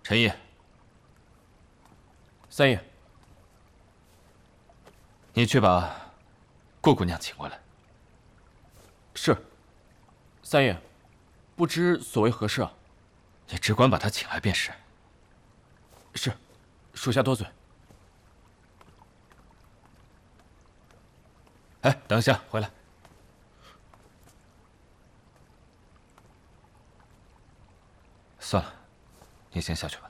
陈毅， 三爷， 你去把顾姑娘请过来。 是。三爷，不知所为何事啊？ 你只管把她请来便是。 是，属下多嘴。 哎，等一下，回来。算了，你先下去吧。